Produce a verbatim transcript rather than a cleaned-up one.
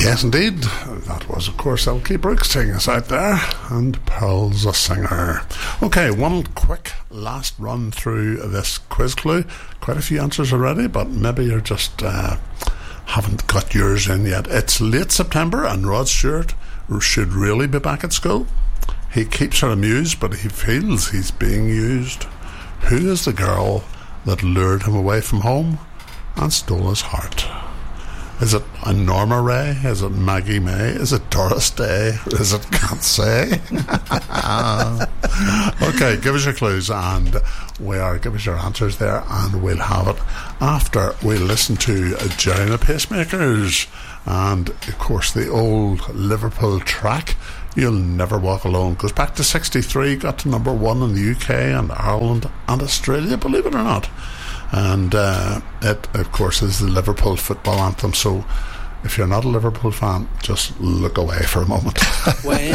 Yes, indeed. That was, of course, Elkie Brooks taking us out there, and Pearl's a singer. Okay, one quick last run through this quiz clue. Quite a few answers already, but maybe you're just uh, haven't got yours in yet. It's late September, and Rod Stewart should really be back at school. He keeps her amused, but he feels he's being used. Who is the girl that lured him away from home and stole his heart? Is it Norma Ray? Is it Maggie May? Is it Doris Day? Is it Can't Say? Okay, give us your clues, and we are give us your answers there, and we'll have it after we listen to Jerry and the Pacemakers, and of course the old Liverpool track You'll Never Walk Alone goes back to sixty-three, got to number one in the U K and Ireland and Australia, believe it or not. And uh, it, of course, is the Liverpool football anthem. So if you're not a Liverpool fan, just look away for a moment.